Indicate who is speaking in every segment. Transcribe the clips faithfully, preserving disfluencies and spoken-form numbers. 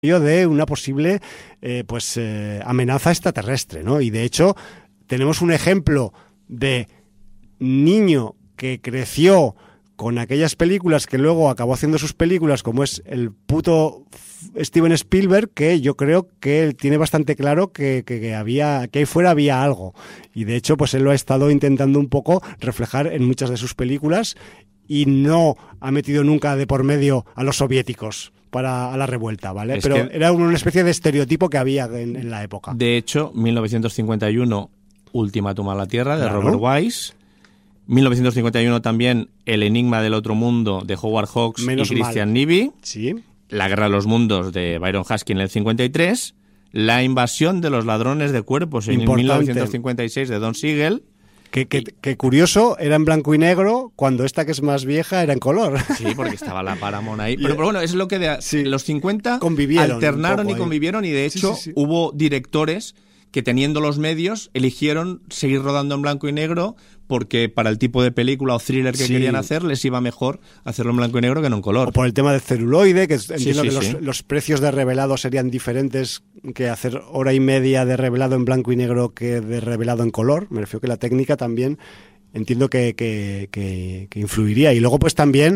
Speaker 1: de una posible eh, pues eh, amenaza extraterrestre, ¿no? Y de hecho tenemos un ejemplo de niño que creció con aquellas películas que luego acabó haciendo sus películas, como es el puto Steven Spielberg, que yo creo que él tiene bastante claro que, que, que había, que ahí fuera había algo. Y de hecho, pues él lo ha estado intentando un poco reflejar en muchas de sus películas y no ha metido nunca de por medio a los soviéticos para a la revuelta, ¿vale?
Speaker 2: Es
Speaker 1: Pero
Speaker 2: que,
Speaker 1: era una especie de estereotipo que había en, en la época.
Speaker 2: De hecho, mil novecientos cincuenta y uno, Ultimátum a la Tierra, de
Speaker 1: Claro.
Speaker 2: Robert Wise. mil novecientos cincuenta y uno también, El Enigma del Otro Mundo, de Howard Hawks
Speaker 1: Menos
Speaker 2: y Christian
Speaker 1: mal.
Speaker 2: Nivi.
Speaker 1: Sí.
Speaker 2: La Guerra de los Mundos, de Byron Husky, en el cincuenta y tres. La Invasión de los Ladrones de Cuerpos, en
Speaker 1: Importante.
Speaker 2: mil novecientos cincuenta y seis, de Don Siegel.
Speaker 1: Que, que, que curioso, era en blanco y negro, cuando esta que es más vieja era en color.
Speaker 2: Sí, porque estaba la Paramount ahí. Pero, pero bueno, es lo que de
Speaker 1: Sí.
Speaker 2: los cincuenta
Speaker 1: Convivieron
Speaker 2: alternaron
Speaker 1: un
Speaker 2: y
Speaker 1: poco ahí.
Speaker 2: convivieron, y de
Speaker 1: Sí,
Speaker 2: hecho
Speaker 1: sí, sí.
Speaker 2: hubo directores que, teniendo los medios, eligieron seguir rodando en blanco y negro porque para el tipo de película o thriller que
Speaker 1: Sí.
Speaker 2: querían hacer les iba mejor hacerlo en blanco y negro que no en color.
Speaker 1: O por el tema del celuloide, que entiendo
Speaker 2: sí,
Speaker 1: que
Speaker 2: sí.
Speaker 1: los, los precios de revelado serían diferentes que hacer hora y media de revelado en blanco y negro que de revelado en color. Me refiero que la técnica también entiendo que, que, que, que influiría. Y luego pues también,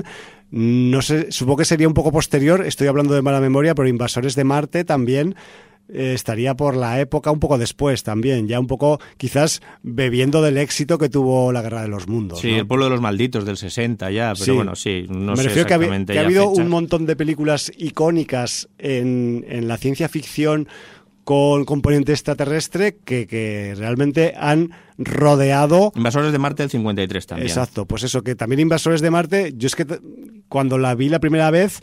Speaker 1: no sé, supongo que sería un poco posterior, estoy hablando de mala memoria, pero Invasores de Marte también eh, estaría por la época un poco después también, ya un poco quizás bebiendo del éxito que tuvo la Guerra de los Mundos.
Speaker 2: Sí,
Speaker 1: ¿no?
Speaker 2: El Pueblo de los Malditos del sesenta ya, pero
Speaker 1: Sí.
Speaker 2: bueno, sí, no
Speaker 1: Me
Speaker 2: sé
Speaker 1: refiero que ha, habi-
Speaker 2: exactamente
Speaker 1: que ha
Speaker 2: ya
Speaker 1: habido
Speaker 2: fecha.
Speaker 1: un montón de películas icónicas en, en la ciencia ficción con componente extraterrestre que, que realmente han rodeado.
Speaker 2: Invasores de Marte del cincuenta y tres también.
Speaker 1: Exacto, pues eso, que también Invasores de Marte, yo es que t- cuando la vi la primera vez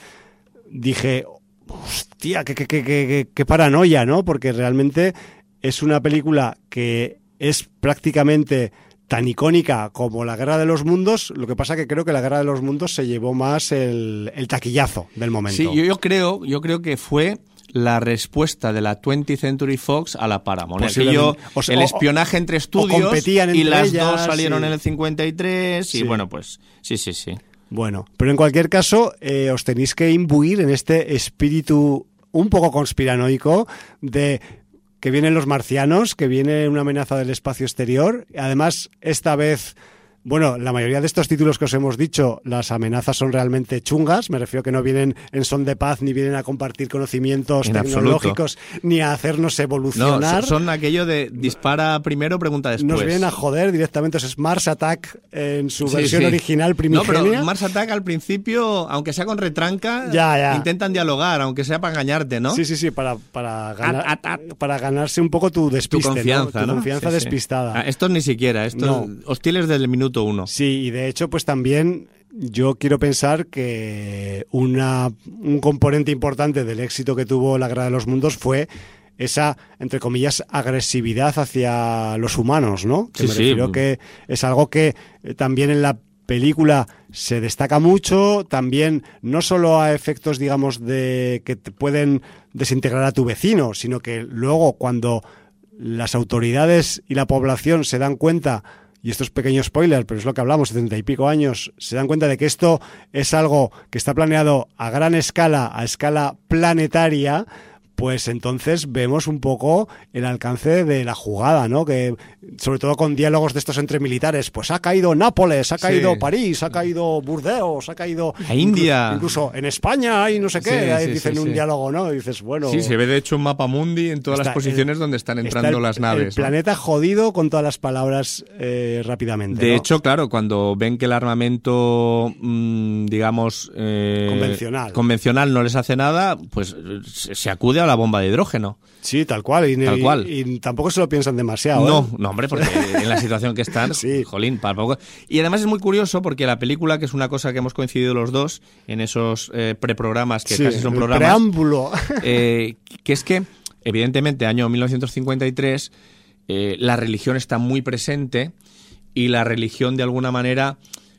Speaker 1: dije, hostia, qué, qué, qué, qué, qué paranoia, ¿no? Porque realmente es una película que es prácticamente tan icónica como la Guerra de los Mundos, lo que pasa que creo que la Guerra de los Mundos se llevó más el, el taquillazo del momento.
Speaker 2: Sí, yo, yo creo, yo creo que fue la respuesta de la twentieth Century Fox a la Paramount.
Speaker 1: Posiblemente.
Speaker 2: Aquello,
Speaker 1: O sea,
Speaker 2: el
Speaker 1: o-
Speaker 2: espionaje entre estudios,
Speaker 1: competían
Speaker 2: y
Speaker 1: entre
Speaker 2: las
Speaker 1: ellas,
Speaker 2: dos salieron
Speaker 1: sí.
Speaker 2: en el cincuenta y tres,
Speaker 1: Sí.
Speaker 2: y bueno, pues sí, sí, sí.
Speaker 1: Bueno, pero en cualquier caso, eh, os tenéis que imbuir en este espíritu un poco conspiranoico de que vienen los marcianos, que viene una amenaza del espacio exterior. Además, esta vez, bueno, la mayoría de estos títulos que os hemos dicho, las amenazas son realmente chungas. Me refiero que no vienen en son de paz, ni vienen a compartir conocimientos
Speaker 2: En
Speaker 1: tecnológicos, ni a hacernos
Speaker 2: No,
Speaker 1: evolucionar.
Speaker 2: son, son aquello de dispara primero, pregunta después.
Speaker 1: Nos vienen a joder directamente. Es Mars Attack en su
Speaker 2: Sí,
Speaker 1: versión
Speaker 2: sí.
Speaker 1: original
Speaker 2: No,
Speaker 1: primigenia.
Speaker 2: pero Mars Attack al principio, aunque sea con retranca,
Speaker 1: Ya, ya.
Speaker 2: intentan dialogar, aunque sea para engañarte, ¿no?
Speaker 1: Sí, sí, sí, para, para, ganar,
Speaker 2: At, at, at.
Speaker 1: para ganarse un poco tu
Speaker 2: Tu
Speaker 1: despiste,
Speaker 2: confianza,
Speaker 1: ¿no? Tu
Speaker 2: ¿no?
Speaker 1: confianza
Speaker 2: Sí, sí.
Speaker 1: despistada.
Speaker 2: Ah, estos ni siquiera, estos
Speaker 1: No.
Speaker 2: hostiles desde el minuto uno.
Speaker 1: Sí, y de hecho, pues también yo quiero pensar que una, un componente importante del éxito que tuvo la Guerra de los Mundos fue esa, entre comillas, agresividad hacia los humanos, ¿no? Que
Speaker 2: Sí,
Speaker 1: me
Speaker 2: sí.
Speaker 1: refiero que es algo que eh, también en la película se destaca mucho, también no solo a efectos, digamos, de que te pueden desintegrar a tu vecino, sino que luego cuando las autoridades y la población se dan cuenta, y esto es pequeño spoiler, pero es lo que hablamos, setenta y pico años, se dan cuenta de que esto es algo que está planeado a gran escala, a escala planetaria, pues entonces vemos un poco el alcance de la jugada, ¿no? Que sobre todo con diálogos de estos entre militares, pues ha caído Nápoles, ha caído
Speaker 2: Sí.
Speaker 1: París, ha caído Burdeos, ha caído
Speaker 2: A India.
Speaker 1: incluso, incluso en España hay no sé qué,
Speaker 2: Sí,
Speaker 1: ahí
Speaker 2: sí,
Speaker 1: dicen
Speaker 2: sí,
Speaker 1: un
Speaker 2: sí.
Speaker 1: diálogo, ¿no? Y dices, bueno,
Speaker 2: Sí, se ve de hecho un mapa mundi en todas
Speaker 1: Está
Speaker 2: las posiciones
Speaker 1: el-
Speaker 2: donde están
Speaker 1: está
Speaker 2: entrando
Speaker 1: el-
Speaker 2: las naves.
Speaker 1: El
Speaker 2: ¿no?
Speaker 1: planeta jodido con todas las palabras eh, rápidamente.
Speaker 2: De
Speaker 1: ¿no?
Speaker 2: hecho, claro, cuando ven que el armamento, mmm, digamos, eh,
Speaker 1: Convencional.
Speaker 2: convencional no les hace nada, pues se, se acude a la bomba de hidrógeno.
Speaker 1: Sí, tal cual. Y,
Speaker 2: Tal
Speaker 1: y-
Speaker 2: cual.
Speaker 1: y tampoco se lo piensan demasiado.
Speaker 2: No,
Speaker 1: ¿eh?
Speaker 2: no, hombre, porque en la situación que están,
Speaker 1: Sí.
Speaker 2: jolín, para poco. Y además es muy curioso porque la película, que es una cosa que hemos coincidido los dos en esos eh, preprogramas, que
Speaker 1: Sí,
Speaker 2: casi son
Speaker 1: el
Speaker 2: programas,
Speaker 1: preámbulo.
Speaker 2: eh, que es que, evidentemente, año mil novecientos cincuenta y tres, eh, la religión está muy presente y la religión, de alguna manera,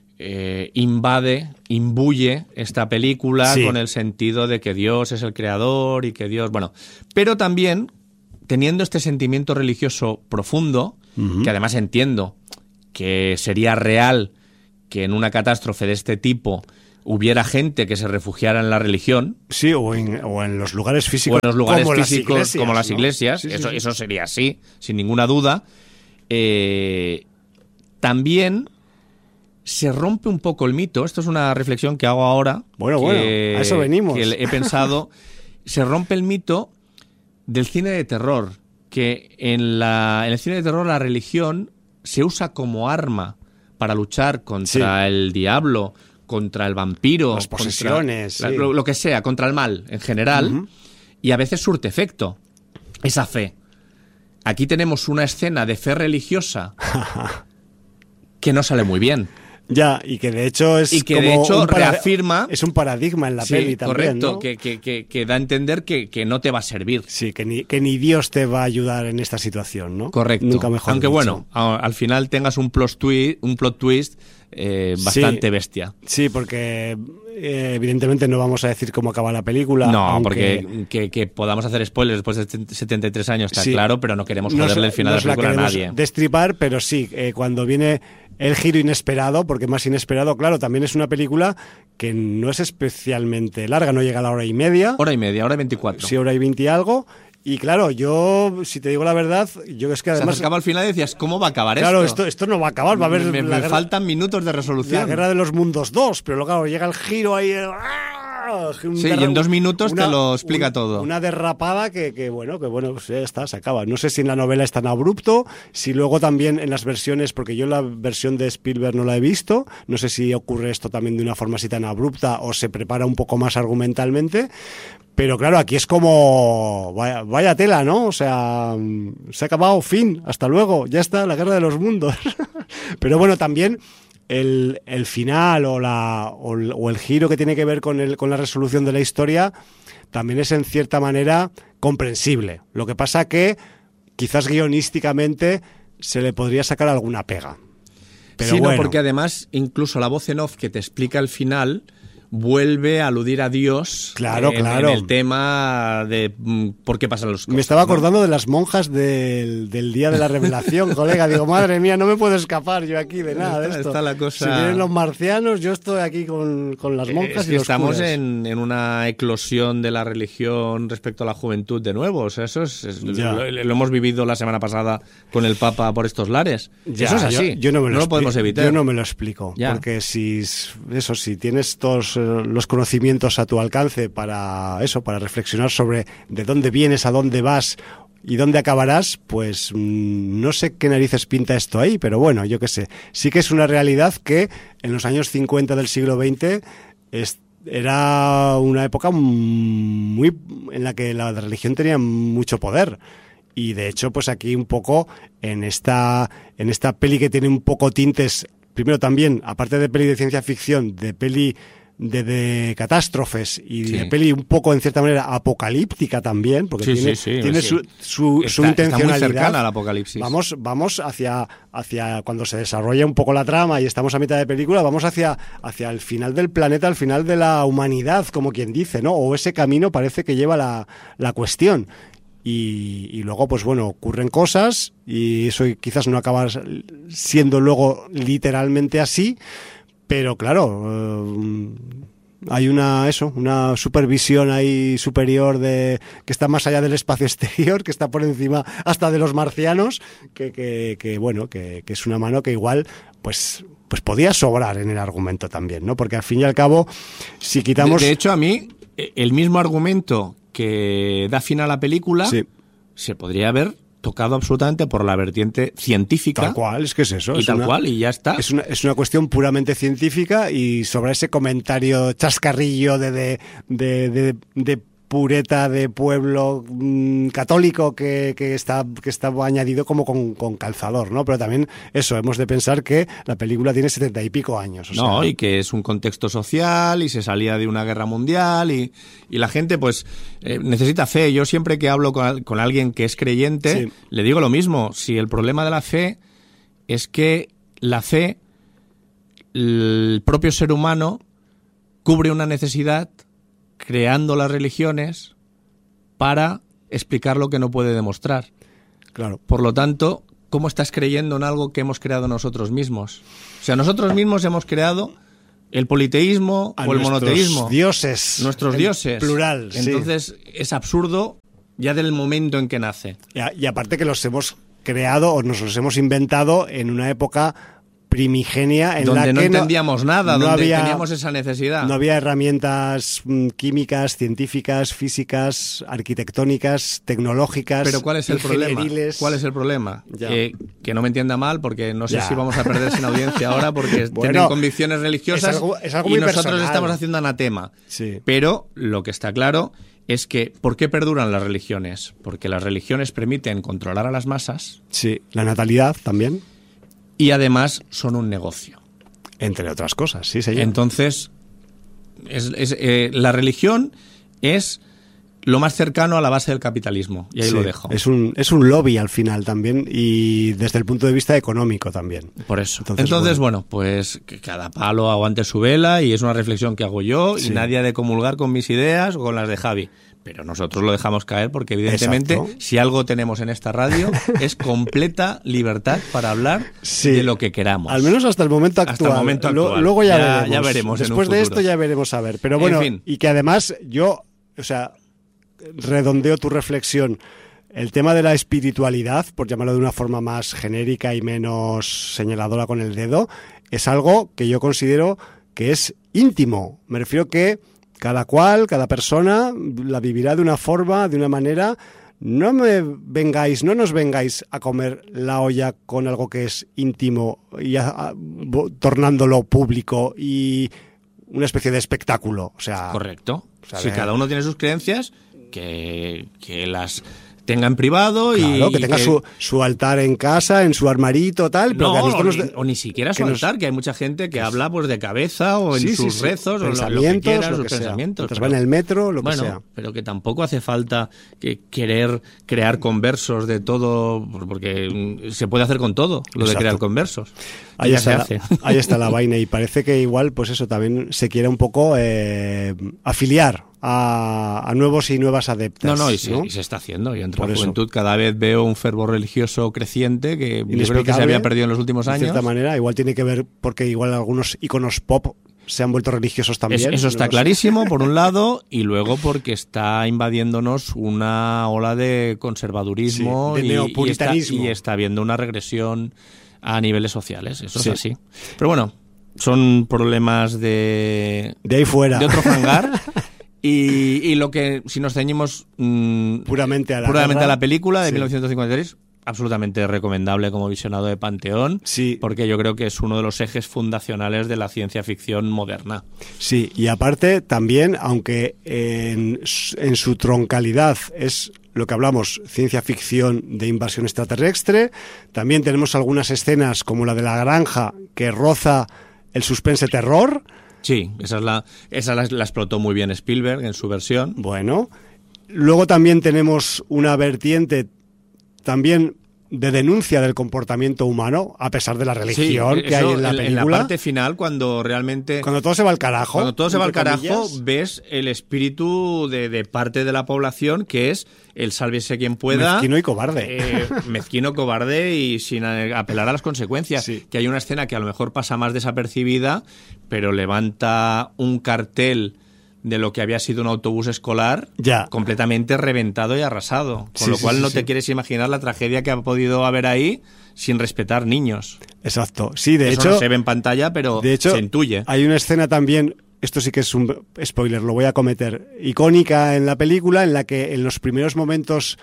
Speaker 2: eh, invade, imbuye esta película
Speaker 1: Sí.
Speaker 2: con el sentido de que Dios es el creador y que Dios... Bueno, pero también, teniendo este sentimiento religioso profundo,
Speaker 1: Ujú.
Speaker 2: que además entiendo que sería real que en una catástrofe de este tipo hubiera gente que se refugiara en la religión.
Speaker 1: Sí, o en, o en los lugares físicos.
Speaker 2: O en los lugares
Speaker 1: como
Speaker 2: físicos
Speaker 1: las iglesias,
Speaker 2: como las
Speaker 1: ¿no?
Speaker 2: iglesias.
Speaker 1: Sí, sí,
Speaker 2: eso,
Speaker 1: sí.
Speaker 2: eso sería así, sin ninguna duda. Eh, también se rompe un poco el mito. Esto es una reflexión que hago ahora.
Speaker 1: Bueno,
Speaker 2: que,
Speaker 1: bueno, a eso venimos.
Speaker 2: Que he pensado. Se rompe el mito del cine de terror. Que en, la, en el cine de terror la religión se usa como arma para luchar contra
Speaker 1: Sí.
Speaker 2: el diablo, contra el vampiro,
Speaker 1: Las
Speaker 2: contra
Speaker 1: posesiones,
Speaker 2: la-
Speaker 1: sí.
Speaker 2: lo, lo que sea, contra el mal en general,
Speaker 1: Ujú.
Speaker 2: y a veces surte efecto esa fe. Aquí tenemos una escena de fe religiosa que no sale muy bien.
Speaker 1: Ya, y que de hecho es
Speaker 2: Y que
Speaker 1: como
Speaker 2: de hecho
Speaker 1: un para-
Speaker 2: reafirma...
Speaker 1: es un paradigma en la
Speaker 2: Sí,
Speaker 1: peli también,
Speaker 2: correcto,
Speaker 1: ¿no?
Speaker 2: que, que, que, que da a entender que, que no te va a servir.
Speaker 1: Sí, que ni, que ni Dios te va a ayudar en esta situación, ¿no?
Speaker 2: Correcto.
Speaker 1: Nunca mejor
Speaker 2: Aunque
Speaker 1: dicho.
Speaker 2: bueno, a- al final tengas un plot twist, un plot twist eh, bastante
Speaker 1: Sí.
Speaker 2: bestia.
Speaker 1: Sí, porque eh, evidentemente no vamos a decir cómo acaba la película.
Speaker 2: No,
Speaker 1: aunque
Speaker 2: porque que, que podamos hacer spoilers después de setenta y tres años está
Speaker 1: Sí.
Speaker 2: claro, pero no queremos
Speaker 1: nos-
Speaker 2: joderle el final de
Speaker 1: nos
Speaker 2: la película a
Speaker 1: queremos
Speaker 2: nadie.
Speaker 1: destripar, pero sí, eh, cuando viene el giro inesperado, porque más inesperado, claro, también es una película que no es especialmente larga, no llega a la hora y media,
Speaker 2: Hora y media, hora y veinticuatro.
Speaker 1: sí, hora y veinte y algo. Y claro, yo, si te digo la verdad, yo es que
Speaker 2: Se
Speaker 1: además...
Speaker 2: acercaba al final y decías, ¿cómo va a acabar
Speaker 1: Claro,
Speaker 2: esto?
Speaker 1: esto, esto no va a acabar, va a haber
Speaker 2: me,
Speaker 1: la
Speaker 2: me
Speaker 1: guerra-
Speaker 2: faltan minutos de
Speaker 1: La
Speaker 2: resolución.
Speaker 1: Guerra de los Mundos dos, pero luego claro, llega el giro ahí. eh, ¡ah! Un
Speaker 2: Sí, y
Speaker 1: derra-
Speaker 2: en dos minutos
Speaker 1: una-
Speaker 2: te lo explica
Speaker 1: un-
Speaker 2: todo.
Speaker 1: Una derrapada que, que, bueno, que bueno, pues ya está, se acaba. No sé si en la novela es tan abrupto, si luego también en las versiones, porque yo la versión de Spielberg no la he visto, no sé si ocurre esto también de una forma así tan abrupta o se prepara un poco más argumentalmente. Pero claro, aquí es como vaya, vaya tela, ¿no? O sea, mm, se ha acabado, fin, hasta luego, ya está, la guerra de los mundos. Pero bueno, también el, el final o, la, o, el, o el giro que tiene que ver con, el, con la resolución de la historia también es en cierta manera comprensible. Lo que pasa que quizás guionísticamente se le podría sacar alguna pega. Pero
Speaker 2: sí,
Speaker 1: bueno.
Speaker 2: no, porque además incluso la voz en off que te explica el final vuelve a aludir a Dios
Speaker 1: Claro,
Speaker 2: en,
Speaker 1: claro.
Speaker 2: en el tema de mm, por qué pasan los cosas.
Speaker 1: Me estaba
Speaker 2: ¿no?
Speaker 1: acordando de las monjas del, del día de la revelación, colega. Digo, madre mía, no me puedo escapar yo aquí de nada de
Speaker 2: Está-
Speaker 1: esto.
Speaker 2: está la cosa-
Speaker 1: Si vienen los marcianos, yo estoy aquí con, con las monjas
Speaker 2: Es
Speaker 1: y
Speaker 2: que
Speaker 1: los
Speaker 2: estamos
Speaker 1: curas.
Speaker 2: en, en una eclosión de la religión respecto a la juventud de nuevo. O sea, eso es, es-
Speaker 1: Ya.
Speaker 2: lo, lo hemos vivido la semana pasada con el Papa por estos lares.
Speaker 1: Ya,
Speaker 2: eso es así.
Speaker 1: Yo, yo no me lo,
Speaker 2: lo podemos
Speaker 1: expli-
Speaker 2: evitar.
Speaker 1: Yo no me lo explico.
Speaker 2: Ya.
Speaker 1: Porque si eso, si tienes todos eh, los conocimientos a tu alcance para eso, para reflexionar sobre de dónde vienes, a dónde vas y dónde acabarás, pues mmm, no sé qué narices pinta esto ahí, pero bueno, yo qué sé. Sí que es una realidad que en los años cincuenta del siglo veinte es, era una época muy en la que la religión tenía mucho poder. Y de hecho, pues aquí un poco en esta en esta peli que tiene un poco tintes, primero también, aparte de peli de ciencia ficción, de peli de, de catástrofes y
Speaker 2: Sí.
Speaker 1: de peli un poco en cierta manera apocalíptica también, porque
Speaker 2: Sí,
Speaker 1: tiene,
Speaker 2: sí, sí,
Speaker 1: tiene
Speaker 2: sí.
Speaker 1: su, su,
Speaker 2: Está-
Speaker 1: su
Speaker 2: está muy
Speaker 1: intencionalidad.
Speaker 2: cercana al apocalipsis.
Speaker 1: Vamos, vamos hacia, hacia cuando se desarrolla un poco la trama y estamos a mitad de película, vamos hacia, hacia el final del planeta, al final de la humanidad, como quien dice, ¿no? O ese camino parece que lleva la, la cuestión. Y, y luego, pues bueno, ocurren cosas y eso quizás no acaba siendo luego literalmente así, pero claro, eh, hay una eso, una supervisión ahí superior de que está más allá del espacio exterior, que está por encima hasta de los marcianos, que, que, que bueno, que, que es una mano que igual, pues pues podía sobrar en el argumento también, ¿no? Porque al fin y al cabo, si quitamos...
Speaker 2: De, de hecho, a mí, el mismo argumento que da fin a la película
Speaker 1: Sí.
Speaker 2: se podría haber tocado absolutamente por la vertiente científica.
Speaker 1: Tal cual, es que es eso.
Speaker 2: Y
Speaker 1: es
Speaker 2: tal
Speaker 1: una-
Speaker 2: cual, y ya está.
Speaker 1: Es una, es una cuestión puramente científica y sobre ese comentario chascarrillo de, de, de, de, de pureta de pueblo mmm, católico que, que está que está añadido como con, con calzador, ¿no? Pero también eso, hemos de pensar que la película tiene setenta y pico años. O
Speaker 2: No,
Speaker 1: sea,
Speaker 2: y que es un contexto social y se salía de una guerra mundial y, y la gente pues eh, necesita fe. Yo siempre que hablo con, con alguien que es creyente,
Speaker 1: Sí.
Speaker 2: le digo lo mismo. Si el problema de la fe es que la fe, el propio ser humano, cubre una necesidad creando las religiones para explicar lo que no puede demostrar.
Speaker 1: claro.
Speaker 2: Por lo tanto, ¿cómo estás creyendo en algo que hemos creado nosotros mismos? O sea, nosotros mismos hemos creado el politeísmo
Speaker 1: a
Speaker 2: o el monoteísmo.
Speaker 1: Dioses.
Speaker 2: Nuestros dioses.
Speaker 1: Plural,
Speaker 2: Entonces
Speaker 1: sí.
Speaker 2: es absurdo ya del momento en que nace.
Speaker 1: Y, a, y aparte que los hemos creado o nos los hemos inventado en una época primigenia en
Speaker 2: donde
Speaker 1: la
Speaker 2: no
Speaker 1: que
Speaker 2: entendíamos
Speaker 1: no,
Speaker 2: nada,
Speaker 1: no
Speaker 2: donde
Speaker 1: había,
Speaker 2: teníamos esa necesidad.
Speaker 1: No había herramientas mm, químicas, científicas, físicas, arquitectónicas, tecnológicas.
Speaker 2: Pero ¿cuál es el problema? ¿Cuál es el problema? Eh, que no me entienda mal, porque no sé
Speaker 1: ya.
Speaker 2: si vamos a perder sin audiencia ahora, porque bueno, tienen convicciones religiosas
Speaker 1: es algo, es algo
Speaker 2: y
Speaker 1: muy
Speaker 2: nosotros
Speaker 1: personal.
Speaker 2: Estamos haciendo anatema.
Speaker 1: Sí.
Speaker 2: Pero lo que está claro es que ¿por qué perduran las religiones? Porque las religiones permiten controlar a las masas.
Speaker 1: Sí, la natalidad también.
Speaker 2: Y además son un negocio.
Speaker 1: Entre otras cosas, sí, señor.
Speaker 2: Entonces, es, es, eh, la religión es lo más cercano a la base del capitalismo. Y ahí
Speaker 1: sí,
Speaker 2: lo dejo.
Speaker 1: Es un, es un lobby al final también, y desde el punto de vista económico también.
Speaker 2: Por eso. Entonces, Entonces bueno. bueno, pues que cada palo aguante su vela, y es una reflexión que hago yo, sí. y nadie ha de comulgar con mis ideas o con las de Javi. Pero nosotros lo dejamos caer porque, evidentemente, Exacto. si algo tenemos en esta radio es completa libertad para hablar sí. de lo que queramos.
Speaker 1: Al menos hasta el momento actual.
Speaker 2: Hasta el momento actual.
Speaker 1: Luego ya,
Speaker 2: ya
Speaker 1: veremos.
Speaker 2: Ya veremos
Speaker 1: Después de esto ya veremos a ver. Pero bueno, en fin. Y que además yo, o sea, redondeo tu reflexión. El tema de la espiritualidad, por llamarlo de una forma más genérica y menos señaladora con el dedo, es algo que yo considero que es íntimo. Me refiero que cada cual, cada persona la vivirá de una forma, de una manera. No me vengáis, no nos vengáis a comer la olla con algo que es íntimo y a, a, tornándolo público y una especie de espectáculo. O sea,
Speaker 2: correcto.
Speaker 1: O sea,
Speaker 2: si
Speaker 1: de...
Speaker 2: cada uno tiene sus creencias, que, que las tenga en privado
Speaker 1: claro,
Speaker 2: y
Speaker 1: que tenga
Speaker 2: que...
Speaker 1: Su, su altar en casa, en su armarito, tal. Pero
Speaker 2: no,
Speaker 1: que a nosotros
Speaker 2: o,
Speaker 1: nos...
Speaker 2: ni, o ni siquiera su
Speaker 1: que
Speaker 2: altar,
Speaker 1: nos...
Speaker 2: que hay mucha gente que habla pues de cabeza o en
Speaker 1: sí,
Speaker 2: sus
Speaker 1: sí, sí.
Speaker 2: rezos o
Speaker 1: pensamientos,
Speaker 2: lo, lo que quiera,
Speaker 1: lo
Speaker 2: sus
Speaker 1: que
Speaker 2: pensamientos.
Speaker 1: Pero, va en el metro, lo
Speaker 2: bueno,
Speaker 1: que sea.
Speaker 2: Pero que tampoco hace falta que querer crear conversos de todo, porque se puede hacer con todo, lo Exacto. de crear conversos.
Speaker 1: Ahí
Speaker 2: ya
Speaker 1: está,
Speaker 2: se
Speaker 1: la,
Speaker 2: hace.
Speaker 1: ahí está la vaina, y parece que igual, pues eso, también se quiere un poco eh, afiliar a, a nuevos y nuevas adeptas.
Speaker 2: No, no, y se,
Speaker 1: ¿no?
Speaker 2: y se está haciendo. Y entre
Speaker 1: Por
Speaker 2: la
Speaker 1: eso.
Speaker 2: juventud cada vez veo un fervor religioso creciente que yo creo que se había perdido en los últimos años.
Speaker 1: De cierta manera, igual tiene que ver porque igual algunos iconos pop se han vuelto religiosos también.
Speaker 2: Es, eso está no clarísimo, por un lado, y luego porque está invadiéndonos una ola de conservadurismo
Speaker 1: sí, de
Speaker 2: y,
Speaker 1: neopuritanismo.
Speaker 2: Y está, y está habiendo una regresión a niveles sociales. Eso
Speaker 1: sí.
Speaker 2: es así. Pero bueno, son problemas de...
Speaker 1: De ahí fuera.
Speaker 2: De otro hangar. Y, y lo que, si nos ceñimos mmm,
Speaker 1: puramente, a la,
Speaker 2: puramente a la película de
Speaker 1: sí.
Speaker 2: mil novecientos cincuenta y tres, absolutamente recomendable como visionado de Panteón,
Speaker 1: sí.
Speaker 2: porque yo creo que es uno de los ejes fundacionales de la ciencia ficción moderna.
Speaker 1: Sí, y aparte también, aunque en, en su troncalidad es lo que hablamos, ciencia ficción de invasión extraterrestre, también tenemos algunas escenas como la de la granja que roza el suspense terror.
Speaker 2: Sí, esa, es la, esa la, la explotó muy bien Spielberg en su versión.
Speaker 1: Bueno, luego también tenemos una vertiente también de denuncia del comportamiento humano, a pesar de la religión
Speaker 2: sí,
Speaker 1: que hay en la película.
Speaker 2: En la parte final, cuando realmente...
Speaker 1: Cuando todo se va al carajo.
Speaker 2: Cuando todo se va al carajo,
Speaker 1: comillas,
Speaker 2: ves el espíritu de, de parte de la población, que es el sálvese quien pueda.
Speaker 1: Mezquino y cobarde.
Speaker 2: Eh, mezquino, cobarde y sin apelar a las consecuencias.
Speaker 1: Sí.
Speaker 2: Que hay una escena que a lo mejor pasa más desapercibida, pero levanta un cartel de lo que había sido un autobús escolar
Speaker 1: ya.
Speaker 2: completamente reventado y arrasado. Con
Speaker 1: sí,
Speaker 2: lo cual
Speaker 1: sí, sí,
Speaker 2: no
Speaker 1: sí.
Speaker 2: te quieres imaginar la tragedia que ha podido haber ahí sin respetar niños.
Speaker 1: Exacto. Sí, de
Speaker 2: Eso
Speaker 1: hecho...
Speaker 2: no se ve en pantalla, pero
Speaker 1: de hecho,
Speaker 2: se intuye.
Speaker 1: Hay una escena también, esto sí que es un spoiler, lo voy a cometer, icónica en la película, en la que en los primeros momentos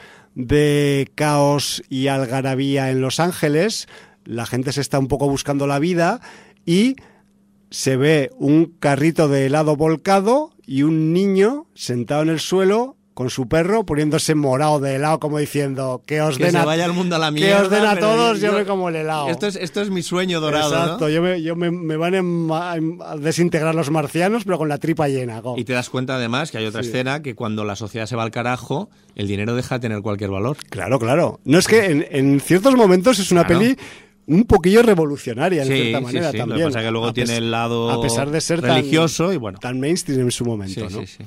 Speaker 1: de caos y algarabía en Los Ángeles, la gente se está un poco buscando la vida y se ve un carrito de helado volcado y un niño sentado en el suelo con su perro poniéndose morado de helado, como diciendo que os
Speaker 2: que
Speaker 1: den
Speaker 2: se
Speaker 1: a,
Speaker 2: vaya el mundo a la mierda,
Speaker 1: que os den a todos, yo,
Speaker 2: yo
Speaker 1: me como el helado.
Speaker 2: Esto es, esto es mi sueño dorado.
Speaker 1: Exacto,
Speaker 2: ¿no?
Speaker 1: yo, me, yo me, me van a, a desintegrar los marcianos, pero con la tripa llena. Go.
Speaker 2: Y te das cuenta además que hay otra
Speaker 1: sí.
Speaker 2: escena que cuando la sociedad se va al carajo, el dinero deja de tener cualquier valor.
Speaker 1: Claro, claro. No es que en, en ciertos momentos es una
Speaker 2: claro.
Speaker 1: peli un poquillo revolucionaria, en
Speaker 2: sí,
Speaker 1: cierta manera
Speaker 2: sí, sí.
Speaker 1: también.
Speaker 2: Lo que pasa es que luego
Speaker 1: a
Speaker 2: tiene el lado
Speaker 1: a pesar de ser
Speaker 2: religioso
Speaker 1: tan,
Speaker 2: y bueno.
Speaker 1: tan mainstream en su momento,
Speaker 2: sí,
Speaker 1: ¿no?
Speaker 2: Sí, sí.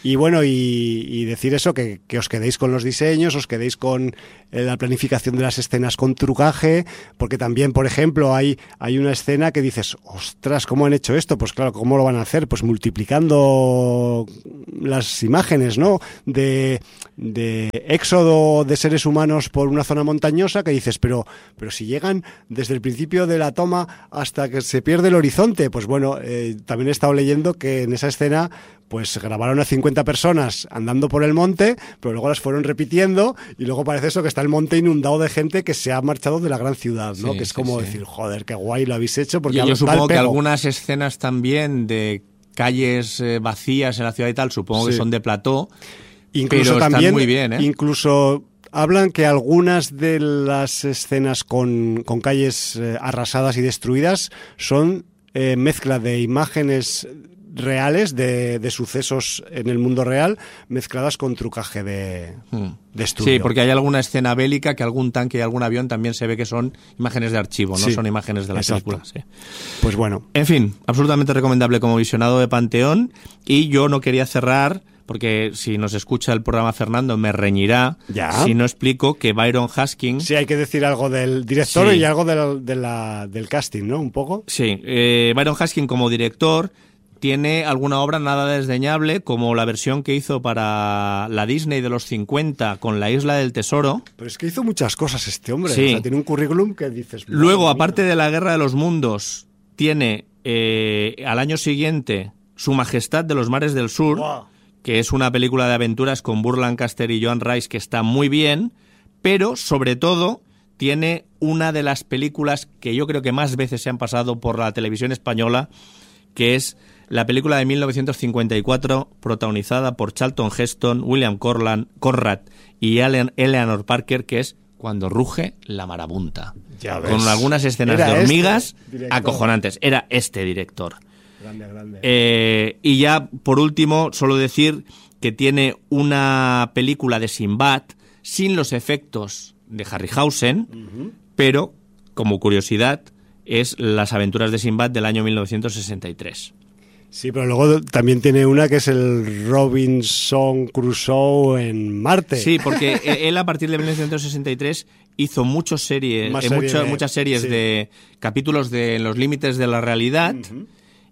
Speaker 1: Y bueno, y, y decir eso, que, que os quedéis con los diseños, os quedéis con eh, la planificación de las escenas con trucaje, porque también, por ejemplo, hay, hay una escena que dices, ostras, ¿cómo han hecho esto? Pues claro, ¿cómo lo van a hacer? Pues multiplicando las imágenes, ¿no? De, de éxodo de seres humanos por una zona montañosa, que dices, pero, pero si llegan desde el principio de la toma hasta que se pierde el horizonte, pues bueno, eh, también he estado leyendo que en esa escena pues grabaron a cincuenta personas andando por el monte, pero luego las fueron repitiendo y luego parece eso, que está el monte inundado de gente que se ha marchado de la gran ciudad, ¿no?
Speaker 2: Sí,
Speaker 1: que es
Speaker 2: sí,
Speaker 1: como
Speaker 2: sí.
Speaker 1: decir, joder, qué guay lo habéis hecho. Porque
Speaker 2: yo, yo supongo que
Speaker 1: pego.
Speaker 2: algunas escenas también de calles eh, vacías en la ciudad y tal, supongo
Speaker 1: Sí.
Speaker 2: que son de plató,
Speaker 1: Incluso
Speaker 2: pero
Speaker 1: también,
Speaker 2: están muy bien, ¿eh?
Speaker 1: Incluso hablan que algunas de las escenas con, con calles eh, arrasadas y destruidas son eh, mezcla de imágenes reales de, de sucesos en el mundo real mezcladas con trucaje de,
Speaker 2: Hmm.
Speaker 1: de estudio.
Speaker 2: Sí, porque hay alguna escena bélica que algún tanque y algún avión también se ve que son imágenes de archivo, no
Speaker 1: Sí,
Speaker 2: son imágenes de la
Speaker 1: exacto.
Speaker 2: película. Sí.
Speaker 1: Pues bueno.
Speaker 2: En fin, absolutamente recomendable como visionado de Panteón, y yo no quería cerrar, porque si nos escucha el programa Fernando me reñirá
Speaker 1: Ya.
Speaker 2: si no explico que Byron Husking...
Speaker 1: Sí, hay que decir algo del director
Speaker 2: Sí.
Speaker 1: y algo del, de la, del casting, ¿no? Un poco.
Speaker 2: Sí, eh, Byron Husking como director tiene alguna obra nada desdeñable, como la versión que hizo para la Disney de los cincuenta con La Isla del Tesoro.
Speaker 1: Pero es que hizo muchas cosas este hombre.
Speaker 2: Sí.
Speaker 1: O sea, tiene un currículum que dices...
Speaker 2: Luego,
Speaker 1: madre
Speaker 2: aparte
Speaker 1: mía.
Speaker 2: de La Guerra de los Mundos, tiene eh, al año siguiente Su Majestad de los Mares del Sur,
Speaker 1: Buah.
Speaker 2: que es una película de aventuras con Burt Lancaster y Joan Rice que está muy bien, pero sobre todo tiene una de las películas que yo creo que más veces se han pasado por la televisión española, que es la película de mil novecientos cincuenta y cuatro protagonizada por Charlton Heston, William Corlan, Conrad y Ele- Eleanor Parker, que es Cuando ruge la marabunta.
Speaker 1: Ya ves.
Speaker 2: Con algunas escenas
Speaker 1: Era
Speaker 2: de hormigas
Speaker 1: este director.
Speaker 2: acojonantes. Era este director.
Speaker 1: Grande, grande.
Speaker 2: Eh, y ya, por último, solo decir que tiene una película de Sinbad sin los efectos de Harryhausen,
Speaker 1: Ujú.
Speaker 2: pero, como curiosidad, es Las aventuras de Sinbad del año mil novecientos sesenta y tres.
Speaker 1: Sí, pero luego también tiene una que es el Robinson Crusoe en Marte.
Speaker 2: Sí, porque él a partir de mil novecientos sesenta y tres hizo muchos series,
Speaker 1: Más
Speaker 2: eh,
Speaker 1: serie
Speaker 2: mucho-
Speaker 1: de-
Speaker 2: muchas series
Speaker 1: sí.
Speaker 2: de capítulos de Los límites de la realidad.
Speaker 1: Ujú.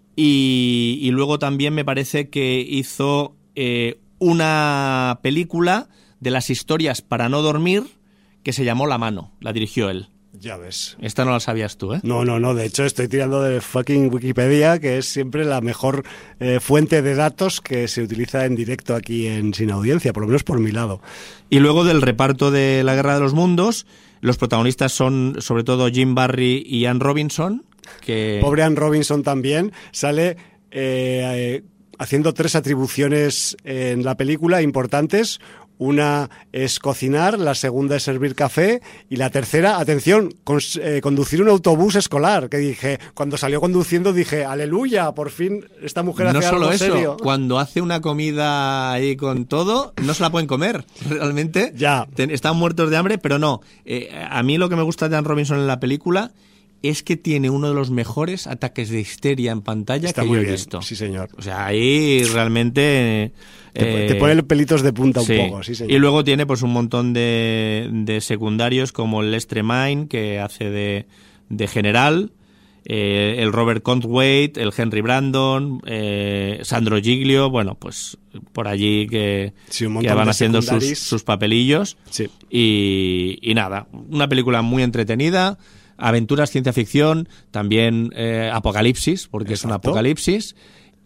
Speaker 2: Y, y luego también me parece que hizo eh, una película de las historias para no dormir que se llamó La mano, la dirigió él.
Speaker 1: Ya ves.
Speaker 2: Esta no la sabías tú, ¿eh?
Speaker 1: No, no, no. De hecho, estoy tirando de fucking Wikipedia, que es siempre la mejor eh, fuente de datos que se utiliza en directo aquí en Sin Audiencia, por lo menos por mi lado.
Speaker 2: Y luego del reparto de La Guerra de los Mundos, los protagonistas son sobre todo Jim Barry y Ann Robinson, que...
Speaker 1: Pobre Ann Robinson también sale eh, eh, haciendo tres atribuciones en la película importantes. Una es cocinar, la segunda es servir café y la tercera, atención, con, eh, conducir un autobús escolar. Que dije, cuando salió conduciendo dije, aleluya, por fin esta mujer hace
Speaker 2: No solo
Speaker 1: algo
Speaker 2: eso,
Speaker 1: serio.
Speaker 2: cuando hace una comida ahí con todo, no se la pueden comer, realmente.
Speaker 1: Ya.
Speaker 2: Ten- Están muertos de hambre, pero no. Eh, a mí lo que me gusta de Ann Robinson en la película es que tiene uno de los mejores ataques de histeria en pantalla
Speaker 1: Está
Speaker 2: que
Speaker 1: muy
Speaker 2: yo he
Speaker 1: bien,
Speaker 2: visto.
Speaker 1: sí señor.
Speaker 2: O sea, ahí realmente...
Speaker 1: Te,
Speaker 2: eh,
Speaker 1: te pone los pelitos de punta un
Speaker 2: sí.
Speaker 1: poco, sí señor.
Speaker 2: Y luego tiene pues un montón de, de secundarios como el Les Tremaine, que hace de, de general, eh, el Robert Conway, el Henry Brandon, eh, Sandro Giglio, bueno, pues por allí que,
Speaker 1: Sí, un
Speaker 2: que
Speaker 1: montón
Speaker 2: van
Speaker 1: de
Speaker 2: haciendo sus,
Speaker 1: secundaris.
Speaker 2: sus papelillos.
Speaker 1: Sí.
Speaker 2: Y, y nada, una película muy entretenida, aventuras, ciencia ficción, también eh, apocalipsis, porque es un
Speaker 1: Exacto.
Speaker 2: apocalipsis,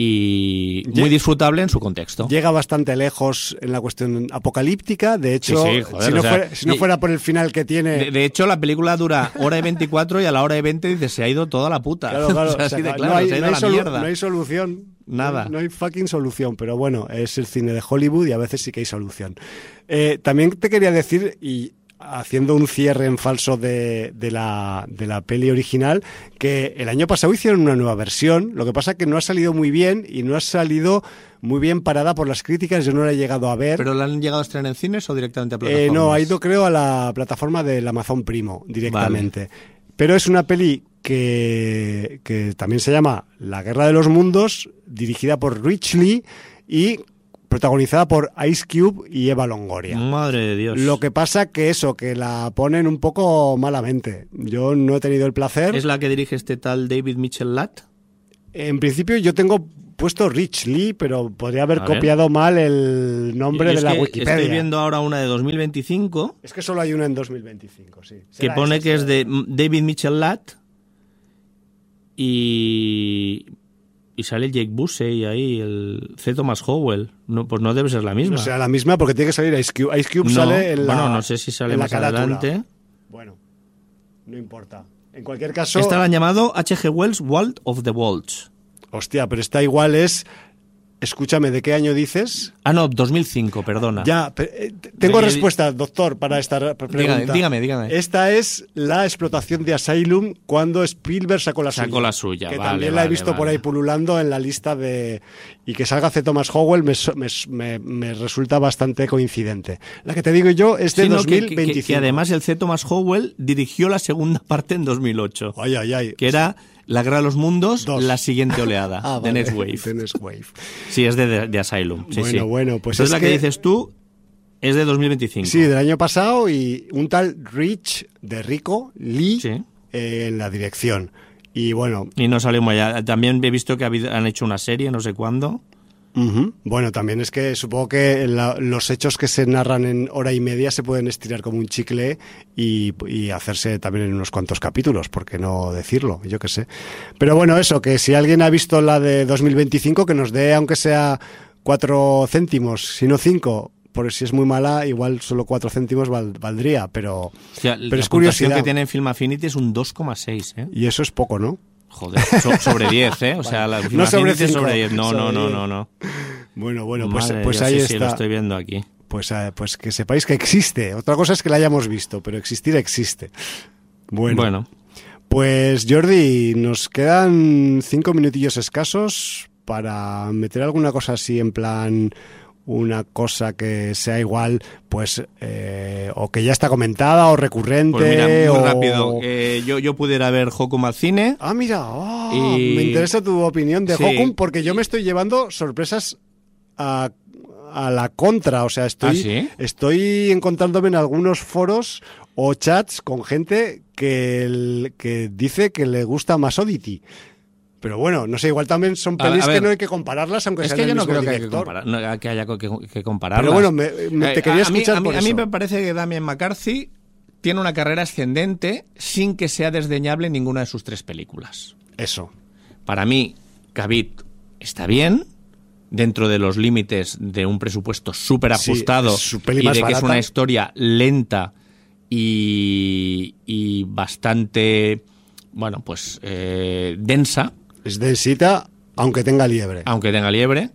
Speaker 2: y
Speaker 1: Ye-
Speaker 2: muy disfrutable en su contexto.
Speaker 1: Llega bastante lejos en la cuestión apocalíptica. De hecho,
Speaker 2: Sí, sí, joder,
Speaker 1: si, no
Speaker 2: o sea,
Speaker 1: fuera, si no
Speaker 2: y-
Speaker 1: fuera por el final que tiene...
Speaker 2: De, de hecho, la película dura hora y veinticuatro y a la hora y veinte dice, se ha ido toda la puta.
Speaker 1: Claro, claro,
Speaker 2: O sea,
Speaker 1: o sea,
Speaker 2: así de
Speaker 1: no
Speaker 2: claro,
Speaker 1: hay-
Speaker 2: se ha ido
Speaker 1: no hay
Speaker 2: a la
Speaker 1: solu-
Speaker 2: mierda.
Speaker 1: no hay solución.
Speaker 2: Nada.
Speaker 1: No hay, no hay fucking solución, pero bueno, es el cine de Hollywood y a veces sí que hay solución. Eh, también te quería decir, y haciendo un cierre en falso de, de, la, de la peli original, que el año pasado hicieron una nueva versión, lo que pasa que no ha salido muy bien y no ha salido muy bien parada por las críticas, yo no la he llegado a ver.
Speaker 2: ¿Pero la han llegado a estrenar en cines o directamente a plataformas?
Speaker 1: Eh, no, ha ido creo a la plataforma del Amazon Primo directamente. Pero es una peli que, que también se llama La Guerra de los Mundos, dirigida por Rich Lee y protagonizada por Ice Cube y Eva Longoria.
Speaker 2: Madre de Dios.
Speaker 1: Lo que pasa que eso, que la ponen un poco malamente. Yo no he tenido el placer.
Speaker 2: ¿Es la que dirige este tal David Mitchell Latt?
Speaker 1: En principio yo tengo puesto Rich Lee, pero podría haber
Speaker 2: A ver.
Speaker 1: copiado mal el nombre de la
Speaker 2: que
Speaker 1: Wikipedia.
Speaker 2: Estoy viendo ahora una de dos mil veinticinco
Speaker 1: Es que solo hay una en dos mil veinticinco, sí.
Speaker 2: que
Speaker 1: Será
Speaker 2: pone
Speaker 1: esa,
Speaker 2: que es
Speaker 1: será.
Speaker 2: de David Mitchell Latt y... y sale Jake Busey ahí, el C. Thomas Howell. No, pues no debe ser la misma.
Speaker 1: No será la misma porque tiene que salir Ice Cube. Ice Cube
Speaker 2: No,
Speaker 1: sale en la
Speaker 2: bueno, no sé si sale
Speaker 1: en la
Speaker 2: más
Speaker 1: carátula.
Speaker 2: adelante.
Speaker 1: Bueno, no importa. En cualquier caso...
Speaker 2: Esta la han llamado H G. Wells Walt of the Vaults.
Speaker 1: Hostia, pero esta igual es... Escúchame, ¿de qué año dices?
Speaker 2: Ah, no, dos mil cinco, perdona.
Speaker 1: Ya, pe- eh, tengo
Speaker 2: De-
Speaker 1: respuesta, doctor, para esta re- pregunta.
Speaker 2: Dígame, dígame, dígame.
Speaker 1: Esta es la explotación de Asylum cuando Spielberg sacó la
Speaker 2: Sacó
Speaker 1: suya.
Speaker 2: la suya,
Speaker 1: Que
Speaker 2: vale,
Speaker 1: también la he
Speaker 2: vale,
Speaker 1: visto por
Speaker 2: vale.
Speaker 1: ahí pululando en la lista de... Y que salga C. Thomas Howell me, so- me, me- me resulta bastante coincidente. La que te digo yo es de
Speaker 2: Sí, no,
Speaker 1: dos
Speaker 2: que-
Speaker 1: mil
Speaker 2: que,
Speaker 1: veinticinco.
Speaker 2: que- que además el C. Thomas Howell dirigió la segunda parte en dos mil ocho,
Speaker 1: Ay, ay, ay.
Speaker 2: que era La Guerra de los Mundos,
Speaker 1: Dos.
Speaker 2: la siguiente oleada,
Speaker 1: Ah,
Speaker 2: The
Speaker 1: vale.
Speaker 2: Next Wave.
Speaker 1: The Next Wave.
Speaker 2: Sí, es de, de, de Asylum. Sí,
Speaker 1: Bueno,
Speaker 2: sí.
Speaker 1: bueno, pues
Speaker 2: Entonces
Speaker 1: es
Speaker 2: la que,
Speaker 1: que-
Speaker 2: dices tú es de dos mil veinticinco.
Speaker 1: Sí, del año pasado y un tal Rich de Rico Lee
Speaker 2: Sí.
Speaker 1: eh, en la dirección. Y bueno,
Speaker 2: Y no salió muy allá. También he visto que ha habido- han hecho una serie, no sé cuándo.
Speaker 1: ujú. Bueno, también es que supongo que la- los hechos que se narran en hora y media se pueden estirar como un chicle y, y hacerse también en unos cuantos capítulos, ¿por qué no decirlo? Yo qué sé. Pero bueno, eso, que si alguien ha visto la de dos mil veinticinco, que nos dé, aunque sea cuatro céntimos, si no cinco, porque si es muy mala, igual solo cuatro céntimos val- valdría, pero,
Speaker 2: O sea,
Speaker 1: pero
Speaker 2: la
Speaker 1: es
Speaker 2: puntuación
Speaker 1: curiosidad.
Speaker 2: que tiene en Film Affinity es un dos coma seis, ¿eh?
Speaker 1: Y eso es poco, ¿no?
Speaker 2: Joder, so- sobre diez, ¿eh? O sea, la Film
Speaker 1: No sobre
Speaker 2: Affinity es
Speaker 1: cinco,
Speaker 2: sobre diez. No,
Speaker 1: sobre
Speaker 2: no, no,
Speaker 1: diez.
Speaker 2: no, no.
Speaker 1: Bueno, bueno, pues,
Speaker 2: Madre
Speaker 1: pues
Speaker 2: Dios,
Speaker 1: ahí
Speaker 2: sí, sí, lo
Speaker 1: está.
Speaker 2: estoy viendo aquí.
Speaker 1: Pues, eh, pues que sepáis que existe. Otra cosa es que la hayamos visto, pero existir existe. Bueno,
Speaker 2: Bueno,
Speaker 1: pues Jordi, nos quedan cinco minutillos escasos para meter alguna cosa así en plan una cosa que sea igual, pues eh, o que ya está comentada o recurrente.
Speaker 2: pues mira, muy
Speaker 1: o...
Speaker 2: rápido. Eh, yo, yo pudiera ver Hokum al cine.
Speaker 1: Ah, mira, oh,
Speaker 2: Y-
Speaker 1: me interesa tu opinión de
Speaker 2: Sí.
Speaker 1: Hokum porque yo me estoy llevando sorpresas a, a la contra. O sea, estoy,
Speaker 2: ¿Ah, sí?
Speaker 1: estoy encontrándome en algunos foros o chats con gente que, el- que dice que le gusta más Oddity. Pero bueno, no sé, igual también son
Speaker 2: A- a
Speaker 1: pelis que
Speaker 2: ver.
Speaker 1: no hay que compararlas, aunque
Speaker 2: Es
Speaker 1: sean
Speaker 2: que
Speaker 1: el
Speaker 2: yo no
Speaker 1: mismo
Speaker 2: creo que, hay que,
Speaker 1: director.
Speaker 2: comparar, no, que haya que, que compararlas.
Speaker 1: Pero bueno, me, me- te
Speaker 2: Eh,
Speaker 1: quería
Speaker 2: a mí-
Speaker 1: escuchar
Speaker 2: a mí,
Speaker 1: por
Speaker 2: a mí
Speaker 1: eso.
Speaker 2: me parece que Damien McCarthy tiene una carrera ascendente sin que sea desdeñable en ninguna de sus tres películas.
Speaker 1: Eso.
Speaker 2: Para mí, Khabib está bien, dentro de los límites de un presupuesto súper ajustado
Speaker 1: Sí, es su peli
Speaker 2: y
Speaker 1: más
Speaker 2: de que es
Speaker 1: barata.
Speaker 2: una historia lenta y, y bastante, bueno, pues eh, densa,
Speaker 1: Es densita, aunque tenga liebre.
Speaker 2: aunque tenga liebre.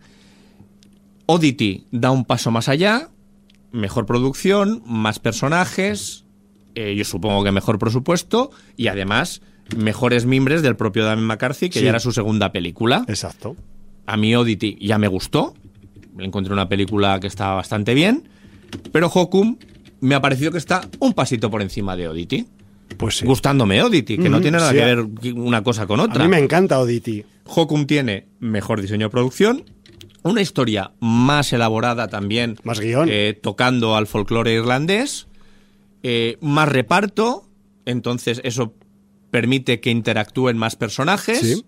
Speaker 2: Oddity da un paso más allá, mejor producción, más personajes, eh, yo supongo que mejor presupuesto y además mejores mimbres del propio Damien McCarthy, que
Speaker 1: Sí.
Speaker 2: ya era su segunda película.
Speaker 1: Exacto.
Speaker 2: A mí Oddity ya me gustó, encontré una película que estaba bastante bien, pero Hokum me ha parecido que está un pasito por encima de Oddity.
Speaker 1: Pues sí.
Speaker 2: Gustándome Oddity, que no
Speaker 1: Ujú,
Speaker 2: tiene nada
Speaker 1: sí.
Speaker 2: que ver una cosa con
Speaker 1: A
Speaker 2: otra.
Speaker 1: mí me encanta Oddity.
Speaker 2: Hokum tiene mejor diseño de producción, una historia más elaborada también,
Speaker 1: Más guión.
Speaker 2: eh, tocando al folclore irlandés, eh, más reparto, entonces eso permite que interactúen más personajes
Speaker 1: Sí.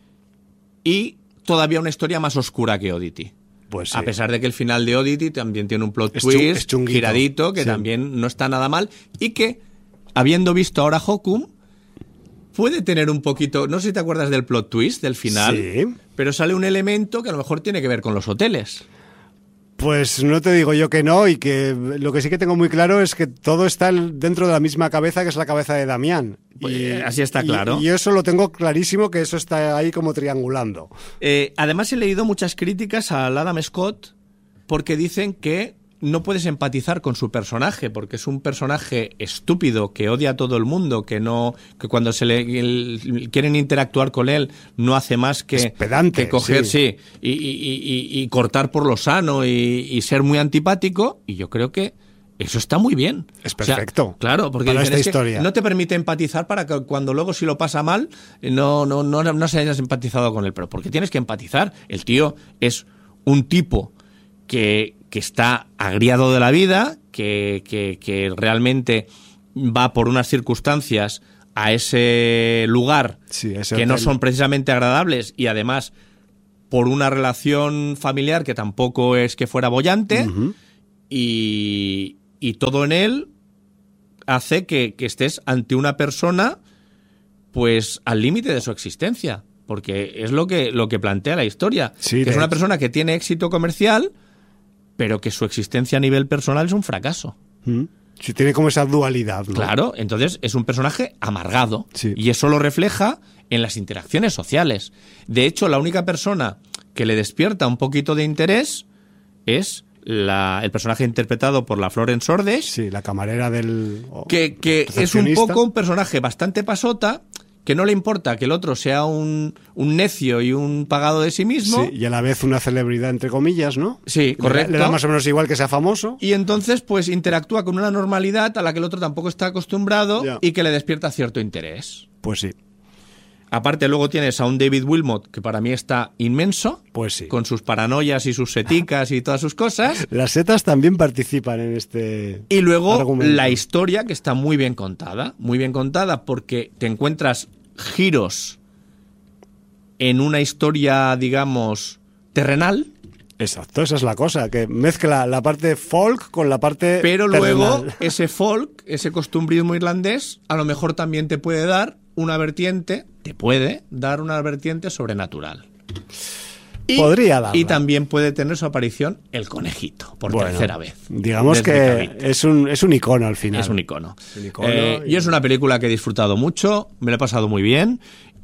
Speaker 2: y todavía una historia más oscura que Oddity.
Speaker 1: Pues sí.
Speaker 2: A pesar de que el final de Oddity también tiene un plot
Speaker 1: Es chun-
Speaker 2: twist
Speaker 1: es chunguito.
Speaker 2: giradito, que
Speaker 1: Sí.
Speaker 2: también no está nada mal y que, habiendo visto ahora Hokum, puede tener un poquito... No sé si te acuerdas del plot twist del final,
Speaker 1: Sí.
Speaker 2: pero sale un elemento que a lo mejor tiene que ver con los hoteles.
Speaker 1: Pues no te digo yo que no, y que lo que sí que tengo muy claro es que todo está el- dentro de la misma cabeza, que es la cabeza de Damián.
Speaker 2: Pues,
Speaker 1: Y-
Speaker 2: eh, así está
Speaker 1: y-
Speaker 2: claro.
Speaker 1: Y eso lo tengo clarísimo, que eso está ahí como triangulando.
Speaker 2: Eh, además he leído muchas críticas al Adam Scott porque dicen que no puedes empatizar con su personaje, porque es un personaje estúpido que odia a todo el mundo, que no, que cuando se le el- quieren interactuar con él no hace más que,
Speaker 1: Es pedante,
Speaker 2: que coger,
Speaker 1: sí.
Speaker 2: sí, y, y- y- y cortar por lo sano y, y ser muy antipático. Y yo creo que eso está muy bien.
Speaker 1: Es
Speaker 2: O sea,
Speaker 1: perfecto
Speaker 2: claro, porque
Speaker 1: para
Speaker 2: dicen,
Speaker 1: esta
Speaker 2: es que
Speaker 1: historia.
Speaker 2: no te permite empatizar para que cuando luego si lo pasa mal no, no, no, no se hayas empatizado con él, pero porque tienes que empatizar. El tío es un tipo que, que está agriado de la vida, que, que, que realmente va por unas circunstancias a ese lugar
Speaker 1: sí, ese
Speaker 2: que
Speaker 1: hotel.
Speaker 2: no son precisamente agradables y además por una relación familiar que tampoco es que fuera boyante, uh-huh. y, y todo en él hace que, que estés ante una persona pues al límite de su existencia, porque es lo que, lo que plantea la historia,
Speaker 1: sí,
Speaker 2: que es una persona que tiene éxito comercial, pero que su existencia a nivel personal es un fracaso.
Speaker 1: Uh-huh. Sí, tiene como esa dualidad, ¿no?
Speaker 2: Claro, entonces es un personaje amargado,
Speaker 1: sí.
Speaker 2: y eso lo refleja en las interacciones sociales. De hecho, la única persona que le despierta un poquito de interés es la, el personaje interpretado por la Florence Sordes.
Speaker 1: Sí, la camarera del...
Speaker 2: Oh, que que es un poco un personaje bastante pasota, que no le importa que el otro sea un, un necio y un pagado de sí mismo.
Speaker 1: Sí, y a la vez una celebridad, entre comillas, ¿no?
Speaker 2: Sí, correcto.
Speaker 1: Le, le da más o menos igual que sea famoso.
Speaker 2: Y entonces, pues, interactúa con una normalidad a la que el otro tampoco está acostumbrado, ya. Y que le despierta cierto interés.
Speaker 1: Pues sí.
Speaker 2: Aparte, luego tienes a un David Wilmot, que para mí está inmenso.
Speaker 1: Pues sí.
Speaker 2: Con sus paranoias y sus seticas y todas sus cosas.
Speaker 1: Las setas también participan en este
Speaker 2: Y luego
Speaker 1: argumento.
Speaker 2: La historia, que está muy bien contada. Muy bien contada porque te encuentras giros en una historia, digamos, terrenal.
Speaker 1: Exacto, esa es la cosa, que mezcla la parte folk con la parte
Speaker 2: Pero
Speaker 1: terrenal.
Speaker 2: Luego, ese folk, ese costumbrismo irlandés, a lo mejor también te puede dar una vertiente, te puede dar una vertiente sobrenatural. Y,
Speaker 1: Podría darla.
Speaker 2: Y también puede tener su aparición el conejito, por bueno, tercera vez.
Speaker 1: Digamos que es un, es un icono al final.
Speaker 2: Es un icono.
Speaker 1: Es un icono
Speaker 2: eh, y... y es una película que he disfrutado mucho, me la he pasado muy bien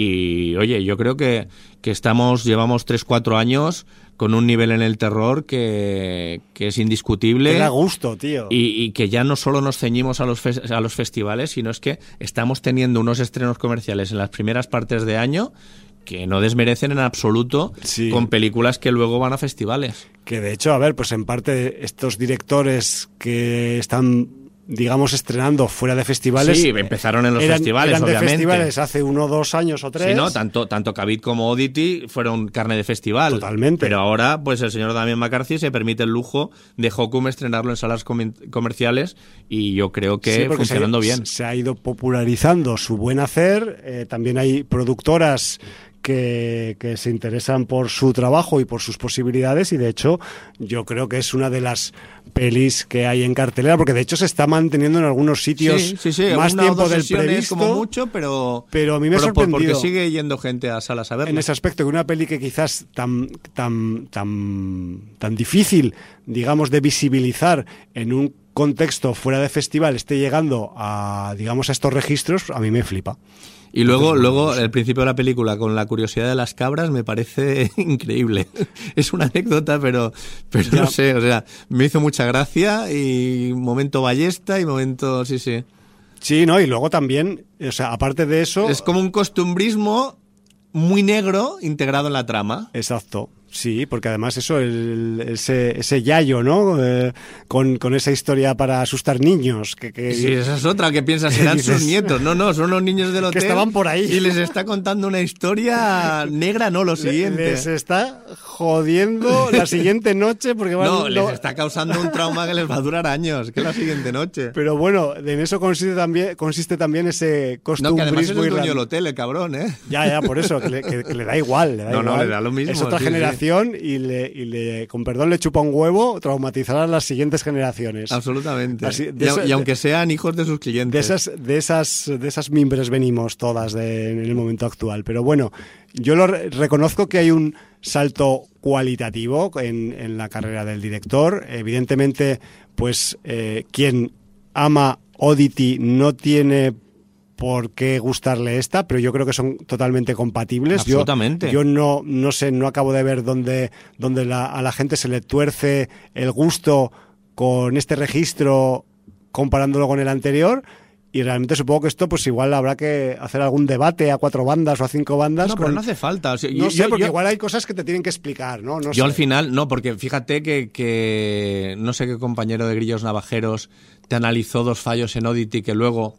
Speaker 2: y, oye, yo creo que, que estamos, llevamos tres cuatro años con un nivel en el terror que, que es indiscutible.
Speaker 1: Que da gusto, tío.
Speaker 2: Y, y que ya no solo nos ceñimos a los, fe, a los festivales, sino es que estamos teniendo unos estrenos comerciales en las primeras partes de año que no desmerecen en absoluto, sí. Con películas que luego van a festivales.
Speaker 1: Que de hecho, a ver, pues en parte estos directores que están, digamos, estrenando fuera de festivales...
Speaker 2: Sí, empezaron en los
Speaker 1: eran,
Speaker 2: festivales,
Speaker 1: eran de
Speaker 2: obviamente.
Speaker 1: festivales hace uno o dos años o tres.
Speaker 2: Sí, no, tanto, tanto Cavit como Oddity fueron carne de festival.
Speaker 1: Totalmente.
Speaker 2: Pero ahora, pues el señor Damien McCarthy se permite el lujo de Hocum estrenarlo en salas com- comerciales y yo creo que sí, funcionando
Speaker 1: se,
Speaker 2: bien.
Speaker 1: Se ha ido popularizando su buen hacer. Eh, también hay productoras... Que, que se interesan por su trabajo y por sus posibilidades y de hecho yo creo que es una de las pelis que hay en cartelera porque de hecho se está manteniendo en algunos sitios
Speaker 2: sí, sí, sí,
Speaker 1: más
Speaker 2: una
Speaker 1: tiempo
Speaker 2: o dos
Speaker 1: del previsto
Speaker 2: como mucho pero,
Speaker 1: pero a mí me ha
Speaker 2: pero
Speaker 1: sorprendido
Speaker 2: porque sigue yendo gente a salas a verla.
Speaker 1: En ese aspecto que una peli que quizás tan tan tan tan difícil digamos de visibilizar en un contexto fuera de festival esté llegando a digamos a estos registros a mí me flipa.
Speaker 2: Y luego, luego el principio de la película con la curiosidad de las cabras me parece increíble. Es una anécdota, pero, pero no sé, o sea, me hizo mucha gracia y momento ballesta y momento, sí, sí.
Speaker 1: Sí, no, y luego también, o sea, aparte de eso...
Speaker 2: Es como un costumbrismo muy negro integrado en la trama.
Speaker 1: Exacto. Sí, porque además eso, el, ese, ese yayo, ¿no? Eh, con, con esa historia para asustar niños. Que, que,
Speaker 2: sí, esa es otra que piensas, serán dices, sus nietos. No, no, son los niños del hotel.
Speaker 1: Que estaban por ahí.
Speaker 2: Y les está contando una historia negra, no, lo siguiente.
Speaker 1: Les está jodiendo la siguiente noche porque van...
Speaker 2: No, les está causando un trauma que les va a durar años, que la siguiente noche.
Speaker 1: Pero bueno, en eso consiste también, consiste también ese costumbrismo.
Speaker 2: No, que además es el dueño del hotel, el cabrón, ¿eh?
Speaker 1: Ya, ya, por eso, que le, que, que le da igual. Le da
Speaker 2: no,
Speaker 1: igual.
Speaker 2: no, le da lo mismo.
Speaker 1: Es otra
Speaker 2: sí,
Speaker 1: generación. Sí. Y, le, y le, con perdón, le chupa un huevo, traumatizará a las siguientes generaciones.
Speaker 2: Absolutamente.
Speaker 1: Así,
Speaker 2: y,
Speaker 1: esa,
Speaker 2: y aunque sean hijos de sus clientes.
Speaker 1: De esas, de esas, de esas mimbres venimos todas de, en el momento actual. Pero bueno, yo lo re- reconozco que hay un salto cualitativo en, en la carrera del director. Evidentemente, pues eh, quien ama Oddity no tiene por qué gustarle esta, pero yo creo que son totalmente compatibles.
Speaker 2: Absolutamente.
Speaker 1: Yo, yo no, no sé, no acabo de ver dónde, dónde la, a la gente se le tuerce el gusto con este registro comparándolo con el anterior. Y realmente supongo que esto, pues igual habrá que hacer algún debate a cuatro bandas o a cinco bandas.
Speaker 2: No,
Speaker 1: con...
Speaker 2: pero no hace falta. O sea,
Speaker 1: no
Speaker 2: yo,
Speaker 1: sé, porque
Speaker 2: yo,
Speaker 1: igual hay cosas que te tienen que explicar, ¿no? no
Speaker 2: yo
Speaker 1: sé.
Speaker 2: al final, no, porque fíjate que, que no sé qué compañero de Grillos Navajeros te analizó dos fallos en Oddity que luego...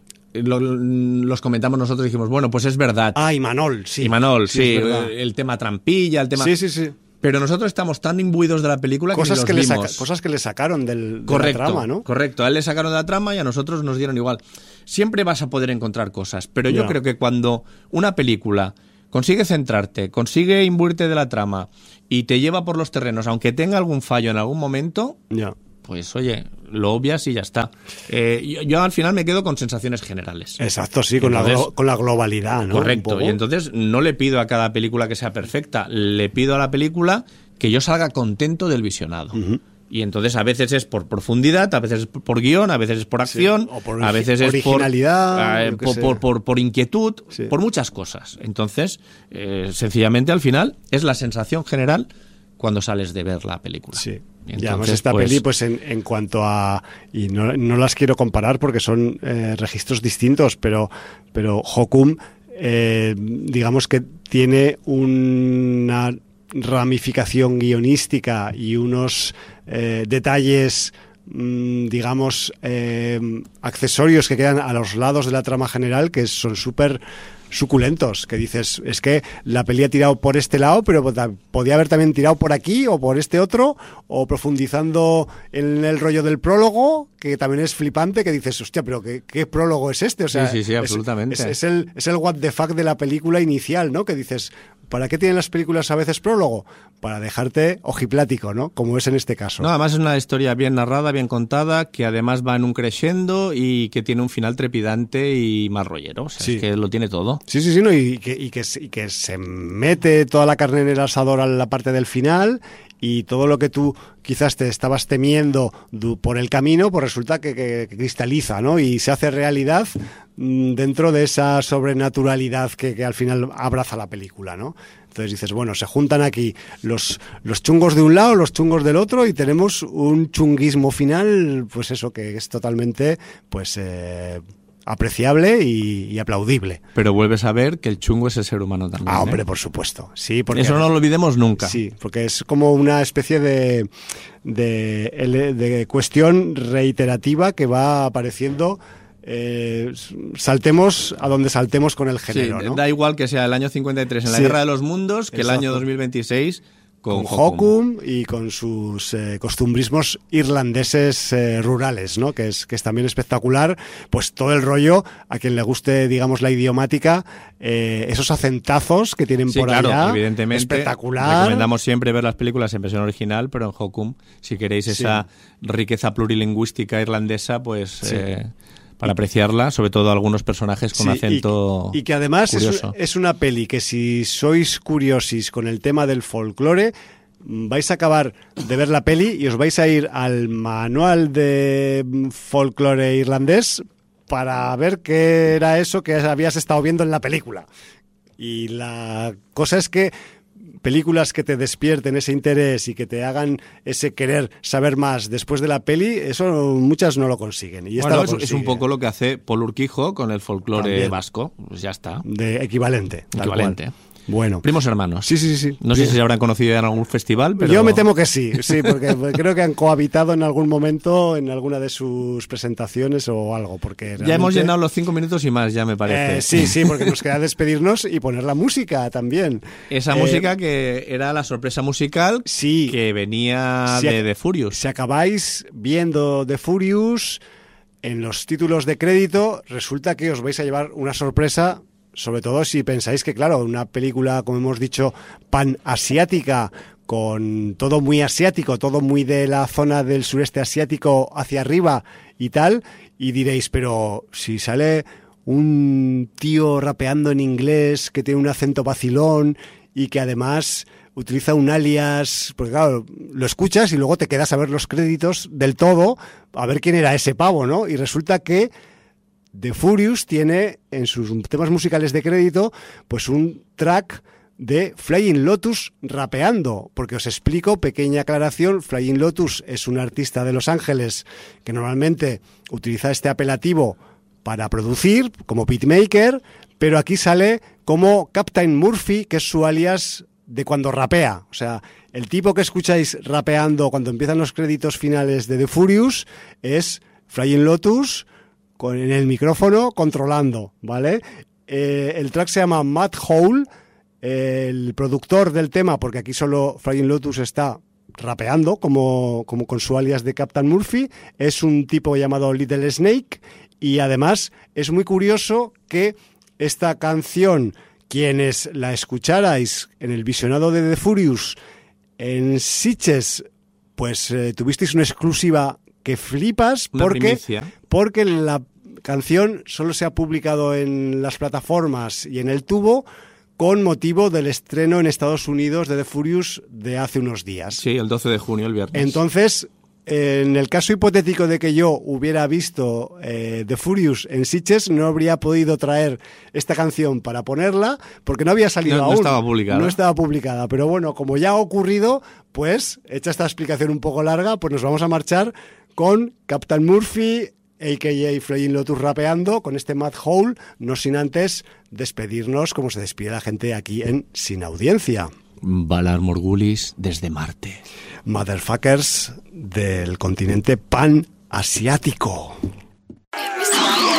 Speaker 2: Lo, los comentamos nosotros y dijimos, bueno, pues es verdad.
Speaker 1: Ah, Imanol, sí.
Speaker 2: Imanol, sí.
Speaker 1: sí
Speaker 2: el tema trampilla, el tema...
Speaker 1: Sí, sí, sí.
Speaker 2: pero nosotros estamos tan imbuidos de la película
Speaker 1: cosas
Speaker 2: que,
Speaker 1: que
Speaker 2: ni los
Speaker 1: le
Speaker 2: vimos.
Speaker 1: saca, cosas que le sacaron del,
Speaker 2: correcto,
Speaker 1: de la trama, ¿no?
Speaker 2: Correcto, a él le sacaron de la trama y a nosotros nos dieron igual. Siempre vas a poder encontrar cosas, pero yo
Speaker 1: Ya.
Speaker 2: creo que cuando una película consigue centrarte, consigue imbuirte de la trama y te lleva por los terrenos, aunque tenga algún fallo en algún momento,
Speaker 1: Ya.
Speaker 2: pues oye, lo obvias y ya está. Eh, yo, yo al final me quedo con sensaciones generales.
Speaker 1: Exacto, sí, con,
Speaker 2: Entonces,
Speaker 1: la, glo- con la globalidad, ¿no?
Speaker 2: Correcto,
Speaker 1: Un poco.
Speaker 2: y entonces no le pido a cada película que sea perfecta, le pido a la película que yo salga contento del visionado.
Speaker 1: Ujú.
Speaker 2: Y entonces a veces es por profundidad, a veces es por guión, a veces es por acción,
Speaker 1: Sí, o por
Speaker 2: a veces es por,
Speaker 1: originalidad,
Speaker 2: eh,
Speaker 1: yo qué
Speaker 2: por,
Speaker 1: sé.
Speaker 2: por, por- por inquietud,
Speaker 1: Sí.
Speaker 2: por muchas cosas. Entonces, eh, sencillamente al final es la sensación general cuando sales de ver la película.
Speaker 1: Sí.
Speaker 2: Y
Speaker 1: Y además
Speaker 2: entonces,
Speaker 1: esta
Speaker 2: pues,
Speaker 1: peli, pues en, en cuanto a... Y no, no las quiero comparar porque son eh, registros distintos, pero, pero Hokum, eh, digamos que tiene una ramificación guionística y unos eh, detalles, mm, digamos, eh, accesorios que quedan a los lados de la trama general que son súper suculentos, que dices, es que la peli ha tirado por este lado, pero podía haber también tirado por aquí o por este otro, o profundizando en el rollo del prólogo, que también es flipante, que dices, hostia, pero ¿qué, qué prólogo es este? O sea,
Speaker 2: Sí, sí, sí,
Speaker 1: es-
Speaker 2: absolutamente.
Speaker 1: Es, es el, es el what the fuck de la película inicial, ¿no? Que dices, ¿para qué tienen las películas a veces prólogo? Para dejarte ojiplático, ¿no? Como es en este caso.
Speaker 2: No, además es una historia bien narrada, bien contada, que además va en un crescendo y que tiene un final trepidante y más rollero. O sea,
Speaker 1: Sí.
Speaker 2: es que lo tiene todo.
Speaker 1: Sí, sí, sí, no, y, que, y, que, y que se mete toda la carne en el asador a la parte del final y todo lo que tú quizás te estabas temiendo du- por el camino, pues resulta que, que- que cristaliza, ¿no? Y se hace realidad mm, dentro de esa sobrenaturalidad que, que al final abraza la película, ¿no? Entonces dices, bueno, se juntan aquí los, los chungos de un lado, los chungos del otro y tenemos un chunguismo final, pues eso, que es totalmente, pues... Eh, apreciable y, y aplaudible.
Speaker 2: Pero vuelves a ver que el chungo es el ser humano también.
Speaker 1: Ah,
Speaker 2: ¿eh?
Speaker 1: hombre, por supuesto. Sí, porque
Speaker 2: Eso no lo olvidemos nunca.
Speaker 1: Sí, porque es como una especie de, de, de cuestión reiterativa que va apareciendo. Eh, saltemos a donde saltemos con el género,
Speaker 2: Sí,
Speaker 1: ¿no?
Speaker 2: da igual que sea el año cincuenta y tres en la
Speaker 1: Sí.
Speaker 2: Guerra de los Mundos que
Speaker 1: Exacto.
Speaker 2: el año dos mil veintiséis con,
Speaker 1: con
Speaker 2: Hokum.
Speaker 1: Hokum y con sus eh, costumbrismos irlandeses eh, rurales, ¿no? Que es que es también espectacular, pues todo el rollo, a quien le guste, digamos, la idiomática, eh, esos acentazos que tienen
Speaker 2: Sí,
Speaker 1: por
Speaker 2: claro,
Speaker 1: allá,
Speaker 2: evidentemente.
Speaker 1: espectacular.
Speaker 2: Recomendamos siempre ver las películas en versión original, pero en Hokum, si queréis
Speaker 1: Sí.
Speaker 2: esa riqueza plurilingüística irlandesa, pues
Speaker 1: Sí.
Speaker 2: eh, para apreciarla, sobre todo algunos personajes con
Speaker 1: Sí,
Speaker 2: acento
Speaker 1: y, y que además es,
Speaker 2: curioso.
Speaker 1: es una peli que si sois curiosis con el tema del folclore, mm, vais a acabar de ver la peli y os vais a ir al manual de mm, folclore irlandés para ver qué era eso que habías estado viendo en la película. Y la cosa es que películas que te despierten ese interés y que te hagan ese querer saber más después de la peli, eso muchas no lo consiguen. Y esta
Speaker 2: Bueno,
Speaker 1: lo
Speaker 2: es, es
Speaker 1: consigue.
Speaker 2: un poco lo que hace Paul Urquijo con el folclore
Speaker 1: También.
Speaker 2: vasco. Pues ya está.
Speaker 1: De equivalente. tal
Speaker 2: Equivalente.
Speaker 1: cual. Bueno.
Speaker 2: Primos hermanos.
Speaker 1: Sí, sí, sí.
Speaker 2: No sé si se habrán conocido en algún festival, pero...
Speaker 1: Yo me temo que sí, sí, porque creo que han cohabitado en algún momento en alguna de sus presentaciones o algo, porque
Speaker 2: Ya hemos
Speaker 1: realmente-
Speaker 2: llenado los cinco minutos y más, ya me parece.
Speaker 1: Eh, sí, sí, porque nos queda despedirnos y poner la música también.
Speaker 2: Esa
Speaker 1: Eh,
Speaker 2: música que era la sorpresa musical
Speaker 1: Sí.
Speaker 2: que venía
Speaker 1: Si
Speaker 2: de
Speaker 1: ac-
Speaker 2: The Furious.
Speaker 1: Si acabáis viendo The Furious, en los títulos de crédito, resulta que os vais a llevar una sorpresa, sobre todo si pensáis que, claro, una película, como hemos dicho, pan-asiática, con todo muy asiático, todo muy de la zona del sureste asiático hacia arriba y tal, y diréis, pero si sale un tío rapeando en inglés que tiene un acento vacilón y que además utiliza un alias, porque claro, lo escuchas y luego te quedas a ver los créditos del todo, a ver quién era ese pavo, ¿no? Y resulta que The Furious tiene en sus temas musicales de crédito pues un track de Flying Lotus rapeando, porque os explico, pequeña aclaración, Flying Lotus es un artista de Los Ángeles que normalmente utiliza este apelativo para producir como beatmaker, pero aquí sale como Captain Murphy, que es su alias de cuando rapea. O sea, el tipo que escucháis rapeando cuando empiezan los créditos finales de The Furious es Flying Lotus con, en el micrófono controlando, ¿vale? Eh, el track se llama Mad Hole el productor del tema, porque aquí solo Flying Lotus está rapeando, como, como con su alias de Captain Murphy, es un tipo llamado Little Snake, y además es muy curioso que esta canción, quienes la escucharais en el visionado de The Furious en Sitges, pues eh, tuvisteis una exclusiva que flipas,
Speaker 2: una
Speaker 1: porque,
Speaker 2: primicia.
Speaker 1: porque la canción solo se ha publicado en las plataformas y en el tubo con motivo del estreno en Estados Unidos de The Furious de hace unos días.
Speaker 2: Sí, el doce de junio, el viernes.
Speaker 1: Entonces, en el caso hipotético de que yo hubiera visto eh, The Furious en Sitges, no habría podido traer esta canción para ponerla, porque no había salido
Speaker 2: no,
Speaker 1: aún.
Speaker 2: No estaba publicada.
Speaker 1: No estaba publicada, pero bueno, como ya ha ocurrido, pues, hecha esta explicación un poco larga, pues nos vamos a marchar con Captain Murphy, a k a. Flying Lotus rapeando, con este Mad Hole, no sin antes despedirnos como se despide la gente aquí en Sin Audiencia.
Speaker 2: Valar Morgulis desde Marte.
Speaker 1: Motherfuckers del continente pan-asiático.
Speaker 3: Every song